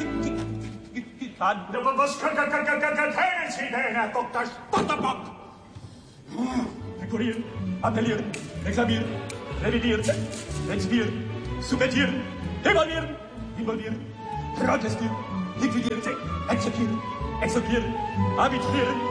Was können Sie denn, Herr Dr. Stotterbock? Rekurrieren, appellieren, examinieren, revidieren, rezipieren, subvertieren, evaluieren, involvieren, protestieren, liquidieren, akzeptieren, exorbieren, arbitrieren,